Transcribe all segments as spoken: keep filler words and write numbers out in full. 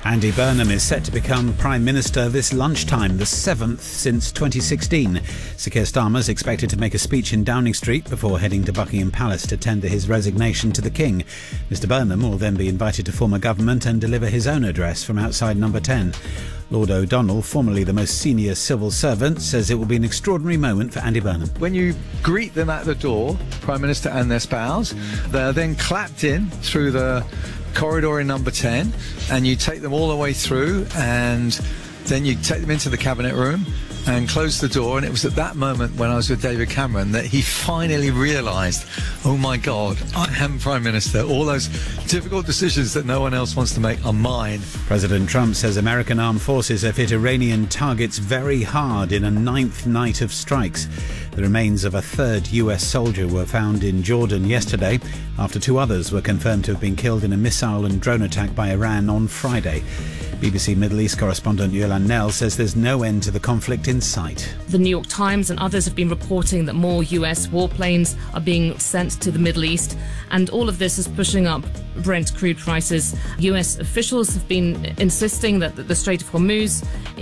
Andy Burnham is set to become Prime Minister this lunchtime, the seventh since twenty sixteen. Sir Keir Starmer is expected to make a speech in Downing Street before heading to Buckingham Palace to tender his resignation to the King. Mister Burnham will then be invited to form a government and deliver his own address from outside Number ten. Lord O'Donnell, formerly the most senior civil servant, says it will be an extraordinary moment for Andy Burnham. When you greet them at the door, Prime Minister and their spouse, they're then clapped in through the corridor in Number ten, and you take them all the way through, and then you take them into the cabinet room and close the door. And it was at that moment when I was with David Cameron that he finally realised, oh my God, I am Prime Minister. All those difficult decisions that no one else wants to make are mine. President Trump says American armed forces have hit Iranian targets very hard in a ninth night of strikes. The remains of a third U S soldier were found in Jordan yesterday, after two others were confirmed to have been killed in a missile and drone attack by Iran on Friday. B B C Middle East correspondent Yolan Nell says there's no end to the conflict in sight. The New York Times and others have been reporting that more U S warplanes are being sent to the Middle East, and all of this is pushing up Brent crude prices. U S officials have been insisting that the Strait of Hormuz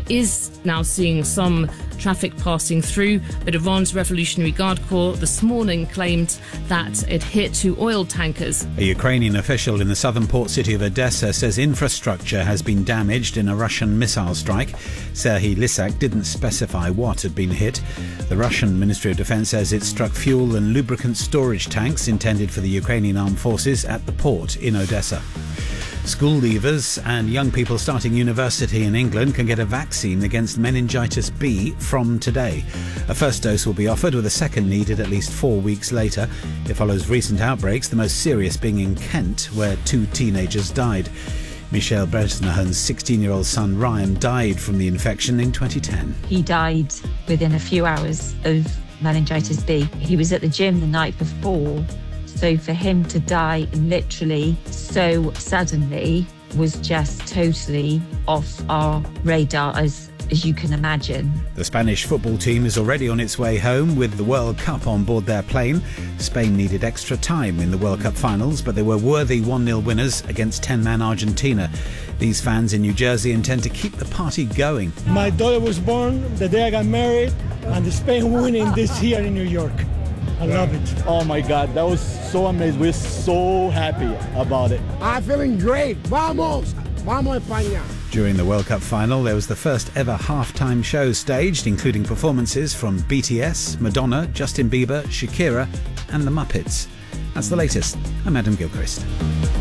is now seeing some traffic passing through, but Iran's Revolutionary Guard Corps this morning claimed that it hit two oil tankers. A Ukrainian official in the southern port city of Odessa says infrastructure has been damaged in a Russian missile strike. Serhiy Lysak didn't specify what had been hit. The Russian Ministry of Defense says it struck fuel and lubricant storage tanks intended for the Ukrainian armed forces at the port in Odessa. School leavers and young people starting university in England can get a vaccine against meningitis B from today. A first dose will be offered, with a second needed at least four weeks later. It follows recent outbreaks, the most serious being in Kent, where two teenagers died. Michelle Bresnahan's sixteen-year-old son Ryan died from the infection in twenty ten. He died within a few hours of meningitis B. He was at the gym the night before. So for him to die literally so suddenly was just totally off our radar, as as you can imagine. The Spanish football team is already on its way home with the World Cup on board their plane. Spain needed extra time in the World Cup finals, but they were worthy one nil winners against ten-man Argentina. These fans in New Jersey intend to keep the party going. My daughter was born the day I got married, and Spain winning this year in New York. I love it. Oh my God, that was so amazing. We're so happy about it. I'm feeling great. Vamos! Vamos, España! During the World Cup final, there was the first ever halftime show staged, including performances from B T S, Madonna, Justin Bieber, Shakira, and the Muppets. That's the latest. I'm Adam Gilchrist.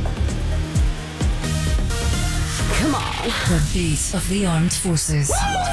Come on. The beat of the armed forces.